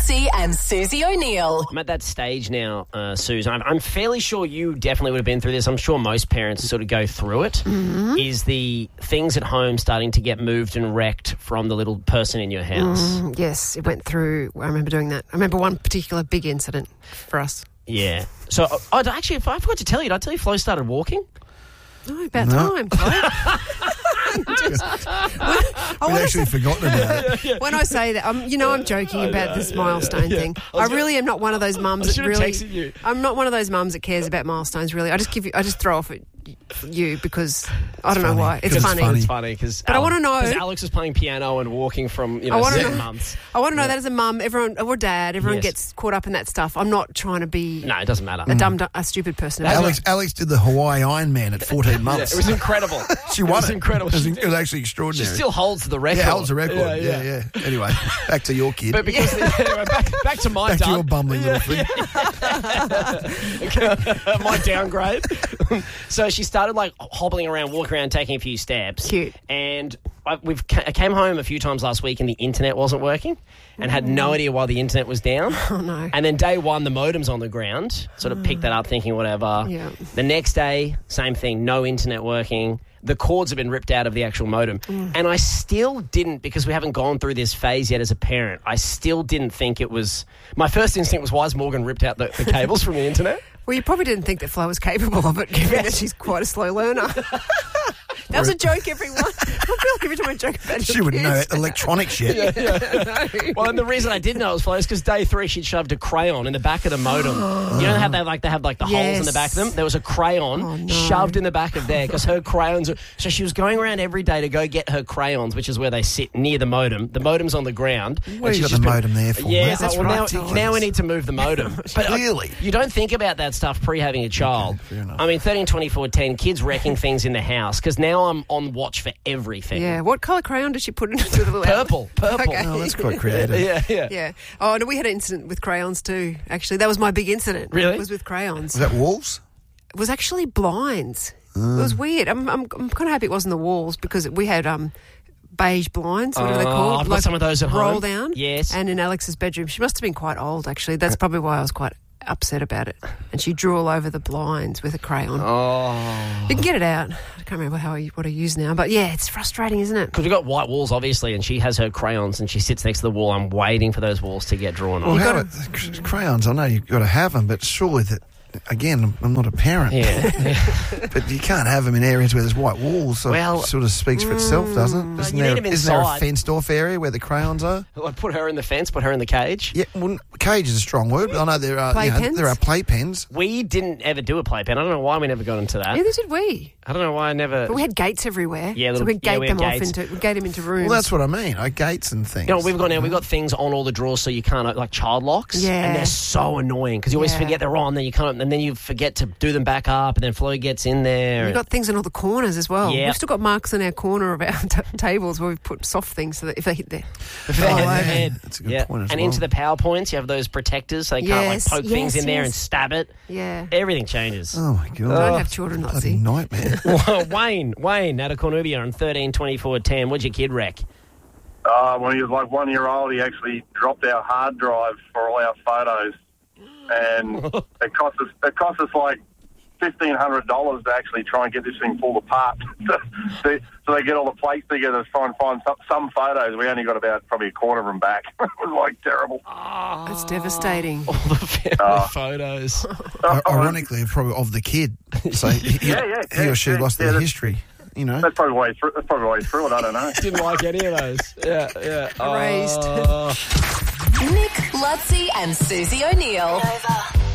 Lutzi and Susie O'Neill. I'm at that stage now, Susan. I'm fairly sure you definitely would have been through this. I'm sure most parents sort of go through it. Mm-hmm. Is the things at home starting to get moved and wrecked from the little person in your house? Yes, it went through. I remember doing that. I remember one particular big incident for us. Yeah. So, actually, if I forgot to tell you, did I tell you Flo started walking? Oh, about time, Flo. We'd actually forgotten about it. When I say that, I'm joking about this milestone thing. I really am not one of those mums that really. You. I'm not one of those mums that cares about milestones. Really, I just throw off at you because I don't know why. It's funny. It's funny because. But I want to know because Alex was playing piano and walking from 7 months. I want to know that as a mum, everyone or dad, everyone gets caught up in that stuff. I'm not trying to be. No, it doesn't matter. A stupid person. Alex did the Hawaii Ironman at 14 months. It was incredible. She won. It was incredible. It was actually extraordinary. She still holds the record. Yeah, holds the record. Yeah. Anyway, back to your kid. But because back to my back to your bumbling little thing. My downgrade. So she started like hobbling around, walking around, taking a few steps. Cute. And I came home a few times last week and the internet wasn't working and had no idea why the internet was down. Oh, no. And then day one, the modem's on the ground. Sort of picked that up thinking whatever. Yeah. The next day, same thing, no internet working. The cords have been ripped out of the actual modem. And I still didn't, because we haven't gone through this phase yet as a parent, I still didn't think it was... My first instinct was, why has Morgan ripped out the cables from the internet? Well, you probably didn't think that Flo was capable of it, given that she's quite a slow learner. That was a joke, everyone. I feel like every time I joke about it, she wouldn't know electronics yet. No. Well, and the reason I did know it was Flo is because day 3 she'd shoved a crayon in the back of the modem. You know how they have the holes in the back of them? There was a crayon shoved in the back of there because her crayons... So she was going around every day to go get her crayons, which is where they sit near the modem. The modem's on the ground. What you got the modem there for? Yeah, that's now we need to move the modem. But clearly. You don't think about that stuff pre-having a child. fair enough. I mean, 13, 24, 10, kids wrecking things in the house because now I'm on watch for everything. Yeah. What colour crayon did she put into the little... Purple. Okay. Oh, that's quite creative. Yeah. Oh, no, we had an incident with crayons too, actually. That was my big incident. Really? It was with crayons. Was that walls? It was actually blinds. It was weird. I'm kind of happy it wasn't the walls because we had beige blinds. What are they called? I've got some of those at roll home. down. Yes. And in Alex's bedroom, she must have been quite old, actually. That's probably why I was quite upset about it. And she drew all over the blinds with a crayon. Oh. You can get it out. I can't remember what I use now. But yeah, it's frustrating, isn't it? Because we've got white walls, obviously, and she has her crayons and she sits next to the wall. I'm waiting for those walls to get drawn on. Well, crayons, I know you've got to have them, but surely that... Again, I'm not a parent. Yeah. But you can't have them in areas where there's white walls, so it sort of speaks for itself, doesn't it? Isn't there a fenced-off area where the crayons are? I put her in the fence, put her in the cage. Yeah, well, cage is a strong word, but I know there are playpens. We didn't ever do a playpen. I don't know why we never got into that. Neither did we. I don't know why I never... But we had gates everywhere. Yeah, so we'd gate we them gates. we'd gate them into rooms. Well, that's what I mean. Gates and things. You know, we've got things on all the drawers so you can't, like child locks. Yeah. And they're so annoying because you always forget they're on, then you can't, and then you forget to do them back up, and then Flo gets in there. We've got things in all the corners as well. Yeah. We've still got marks in our corner of our tables where we've put soft things so that if they hit their head. That's a good point as and well. into the PowerPoints, you have those protectors so they can't poke things in there and stab it. Yeah. Everything changes. Oh, my God. Don't have children, Bloody Lutzi. nightmare. Wayne out of Cornubia on 13 24 10. What'd your kid wreck? When he was like 1 year old, he actually dropped our hard drive for all our photos, and it cost us like $1,500 to actually try and get this thing pulled apart. So they get all the plates together to try and find some photos. We only got about probably a quarter of them back. It was like terrible. That's devastating. All the family photos. Ironically, probably of the kid. So he or she lost their history. You know, that's probably way through. It. I don't know. Didn't like any of those. Yeah. Erased. Nick, Lutzi and Susie O'Neill. Nova.